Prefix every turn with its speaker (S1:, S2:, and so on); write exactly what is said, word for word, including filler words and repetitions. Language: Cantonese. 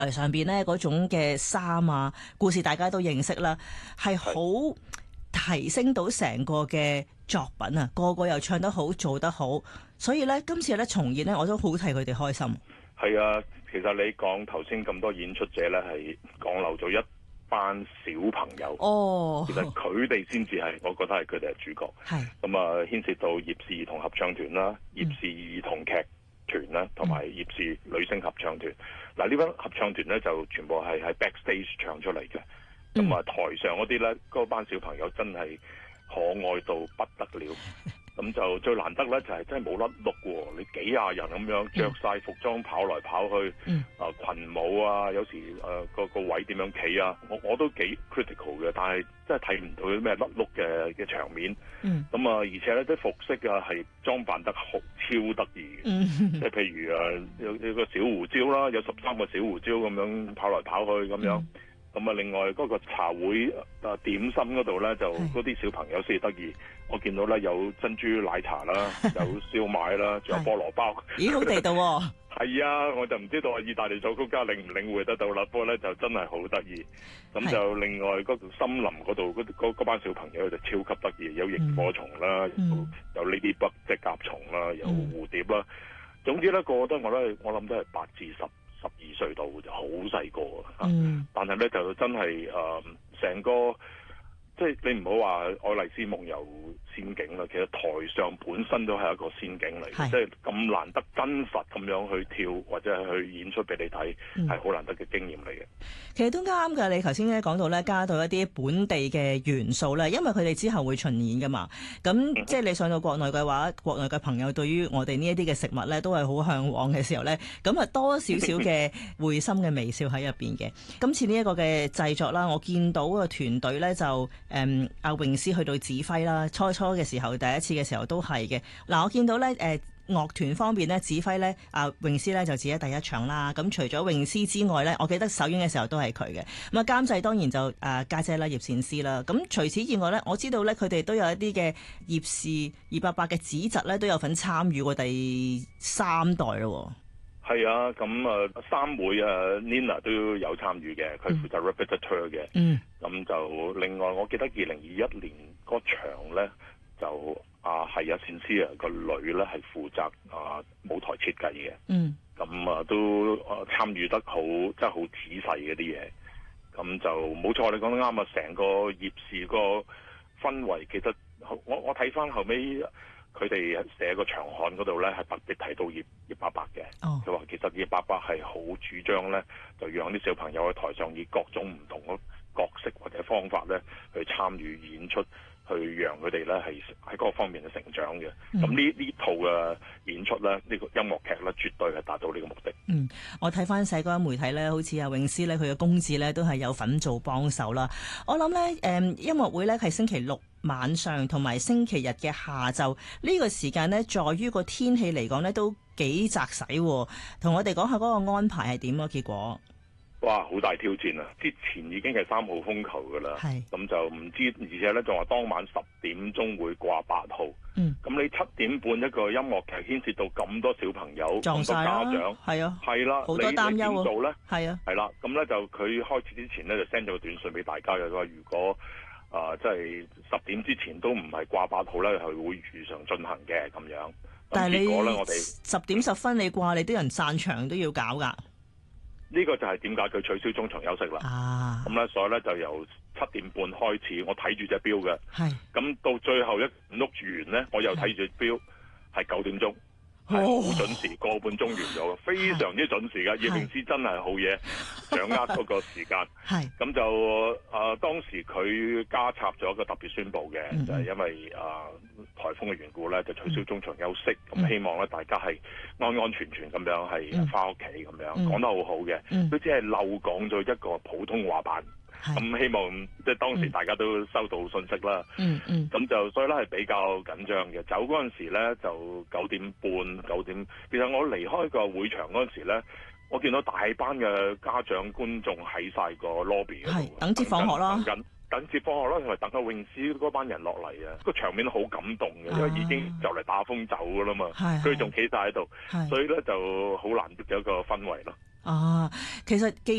S1: 台上邊咧嗰種嘅衫啊，故事大家都認識啦，係好提升到成個嘅作品啊！個個又唱得好，做得好，所以咧今次咧重演咧，我都好替佢哋開心。
S2: 係啊，其實你講頭先咁多演出者咧，係講漏咗一班小朋友。哦，其實佢哋先至係，我覺得係佢哋係主角。係咁啊，牽涉到葉氏兒童合唱團啦、葉氏兒童劇團啦，同埋葉氏女聲合唱團。嗱、嗯，呢班合唱團咧就全部係喺 backstage 唱出嚟嘅。咁、嗯、啊，台上嗰啲咧，嗰班小朋友真係可愛到不得了。咁就最難得咧，就係真係冇甩碌喎！你幾廿人咁樣着晒服裝跑來跑去，嗯、啊群舞啊，有時誒、呃、個個位點樣企啊，我我都幾 critical 嘅，但係真係睇唔到啲咩甩碌嘅嘅場面。咁、嗯、啊，而且咧啲服飾啊係裝扮得好超得意嘅，即、嗯、係譬如誒有有個小胡椒啦，有十三個小胡椒咁樣跑來跑去咁樣。嗯咁啊，另外嗰個茶會啊點心嗰度咧，就嗰啲小朋友先得意。我見到咧有珍珠奶茶啦，有燒賣啦，仲有菠蘿包。
S1: 咦，好地道喎！
S2: 係啊，我就唔知道意大利作曲家領唔領會得到啦。不過咧就真係好得意。咁就另外嗰個森林嗰度嗰嗰班小朋友就超級得意，有螢火蟲啦，嗯、有有呢啲北即係甲蟲啦，有蝴蝶啦。嗯、總之咧，個個都我咧，我諗都係八至十。十二歲到就好細個啊！嗯、但係咧就真係誒，成、呃、個即係你唔好話愛麗絲夢遊仙境啦，其實台上本身都係一個仙境嚟嘅，即係咁難得真實咁樣去跳或者係去演出俾你睇，係好、嗯、難得嘅經驗嚟嘅。
S1: 其實都啱㗎，你頭先咧講到咧加到一啲本地嘅元素咧，因為佢哋之後會巡演㗎嘛。咁、嗯、即係你上到國內嘅話，國內嘅朋友對於我哋呢一啲嘅食物咧都係好向往嘅時候咧，咁啊多少少嘅會心嘅微笑喺入邊嘅。今次呢一個嘅製作啦，我見到個團隊咧就誒阿詠詩去到指揮啦，初初嘅時候第一次嘅時候都係嘅。嗱，我見到咧誒。呃樂團方面咧指揮咧，阿詠詩咧就指喺第一場啦。咁除咗詠詩之外咧，我記得首演嘅時候都係佢嘅。咁啊監製當然就誒家姐啦，葉倩詩啦。咁除此以外咧，我知道咧佢哋都有一啲嘅葉氏二八八嘅子侄咧都有份參與過第三代咯。
S2: 係啊，咁啊三妹啊 Nina 都有參與嘅，佢負責 repetiteur 嘅。嗯。咁就另外，我記得二零二一年嗰場咧就。啊，係啊，倩詩啊個女咧係負責啊舞台設計嘅，嗯，咁啊都啊參與得好，真係好仔細嗰啲嘢，咁就冇錯，你講得啱啊！成個葉氏個氛圍，其實我我睇翻後尾佢哋寫個長刊嗰度咧，係特別提到葉葉伯伯嘅，佢話、哦、其實葉伯伯係好主張咧，就讓啲小朋友喺台上以各種唔同嘅角色或者方法咧去參與演出。去讓佢哋咧係喺嗰個方面嘅成長嘅，咁呢呢套嘅演出咧，呢、呢個音樂劇咧，絕對係達到呢個目的。嗯，
S1: 我睇翻社交媒體咧，好似阿詠詩咧，佢嘅公子咧都係有份做幫手啦。我諗咧，誒、嗯、音樂會咧係星期六晚上同埋星期日嘅下晝，呢、呢個時間咧，在於個天氣嚟講咧都幾窄使，同我哋講下嗰個安排係點咯？結果。
S2: 哇！好大挑戰啊！之前已經係三號風球㗎啦，咁是就唔知，而且咧仲話當晚十點鐘會掛八號。嗯，咁你七點半一個音樂劇牽涉到咁多小朋友、咁多家長，係啊，係啦，
S1: 好多擔憂啊！
S2: 點做咧？
S1: 係啊，
S2: 係啦，咁咧就佢開始之前咧就 send 咗個短信俾大家嘅，佢話如果啊即係十點之前都唔係掛八號咧，係會如常進行嘅咁樣。
S1: 但係你十點十分你掛，你啲人散場都要搞㗎。
S2: 呢個就係點解佢取消中場休息啦？啊，咁咧所以咧就由七點半開始，我睇住隻錶嘅。係，咁到最後一碌完咧，我又睇住隻錶，係九點鐘，係好準時，個半鐘完咗，非常之準時㗎。葉詠詩真係好嘢，掌握嗰個時間。係，咁就啊當時佢加插咗一個特別宣佈嘅，就係因為啊颱風嘅緣故咧，就取消中場休息。咁希望咧大家係安安全全咁樣係翻屋企咁樣，講得好好嘅。佢只係漏講咗一個普通話版。咁希望即係當時大家都收到信息啦。嗯嗯。咁就所以咧係比較緊張嘅。走嗰陣時咧就九點半九點。其實我離開個會場嗰陣時咧，我見到大班嘅家長觀眾喺晒個 lobby 嗰度，
S1: 等接放學啦。
S2: 等等接放學啦，同埋等阿詠詩嗰班人落嚟啊！個場面好感動嘅，因為已經就嚟打風走噶啦嘛。佢仲企晒喺度，所以咧就好難得嘅一個氛圍咯。
S1: 啊，其實既